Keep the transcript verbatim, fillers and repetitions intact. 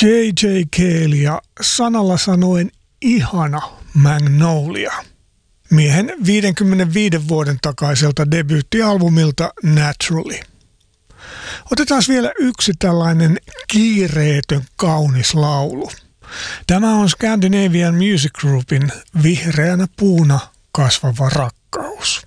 J J. Cale ja sanalla sanoen ihana Magnolia. Miehen viidenkymmenenviiden vuoden takaiselta debyyttialbumilta Naturally. Otetaan vielä yksi tällainen kiireetön kaunis laulu. Tämä on Scandinavian Music Groupin Vihreänä puuna kasvava rakkaus.